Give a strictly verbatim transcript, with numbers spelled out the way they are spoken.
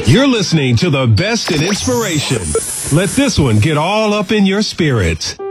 You're listening to the best in inspiration. Let this one get all up in your spirit.